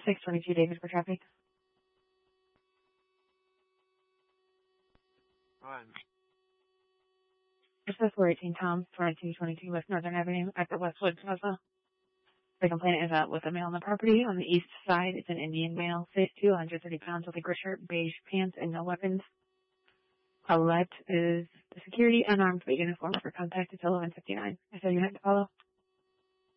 622 David for traffic. Ryan. This is 418 Tom, 2222 West Northern Avenue at the Westwood Plaza. The complainant is out with a male on the property. On the east side, it's an Indian male, fit 230 pounds with a gray shirt, beige pants, and no weapons. On the left is the security unarmed but uniformed for contact. It's 11:59. Is there a unit to follow?